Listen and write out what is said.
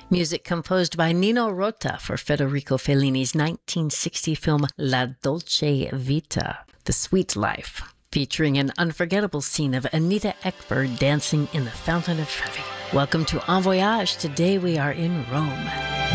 Music composed by Nino Rota for Federico Fellini's 1960 film La Dolce Vita, The Sweet Life, featuring an unforgettable scene of Anita Ekberg dancing in the Fountain of Trevi. Welcome to En Voyage. Today we are in Rome.